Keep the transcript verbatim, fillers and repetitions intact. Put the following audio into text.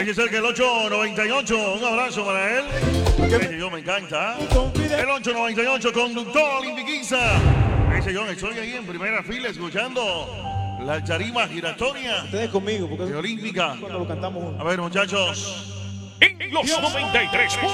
Es cerca el ocho noventa y ocho. Un abrazo para él. Ese yo me encanta. El ocho noventa y ocho, conductor Olimpiquiza. Ese yo estoy ahí en primera fila escuchando la tarima giratoria. Ustedes conmigo, porque de Olímpica. cuando lo cantamos juntos. A ver, muchachos. En los noventa y tres.